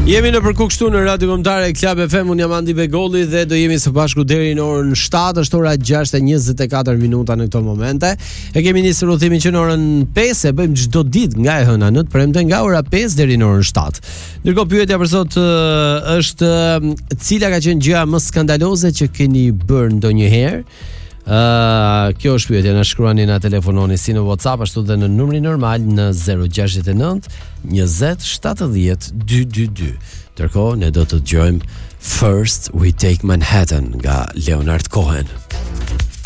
Jemi në përkuk këtu në Radio Kombëtare Club FM, unë jam Andi Begolli dhe do jemi së bashku deri në orën 7, është ora 6:24 minuta në këto momente. E kemi nisur udhimin që në orën 5 e bëjmë çdo ditë nga e hëna në të premte nga ora 5 deri në orën 7. Ndërkohë pyetja për sot është cila ka qenë gjëja më skandaloze që keni bërë ndonjëherë? Kjo është pyetja, na shkruani, na telefononi si në WhatsApp ashtu dhe në numrin normal në 069 20 70 222. Ndërkohë ne do të dëgjojmë First We Take Manhattan nga Leonard Cohen.